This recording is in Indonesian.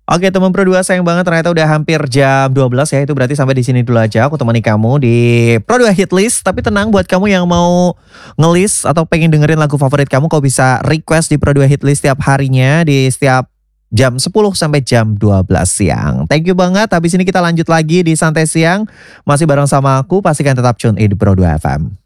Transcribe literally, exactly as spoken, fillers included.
Oke teman Pro dua sayang banget ternyata udah hampir jam dua belas ya. Itu berarti sampai di sini dulu aja aku temani kamu di Pro dua Hit List. Tapi tenang buat kamu yang mau ngelis atau pengen dengerin lagu favorit kamu, kau bisa request di Pro dua Hit List setiap harinya di setiap jam sepuluh sampai jam dua belas siang. Thank you banget. Habis ini kita lanjut lagi di Santai Siang. Masih bareng sama aku, pastikan tetap tune in di Pro dua F M.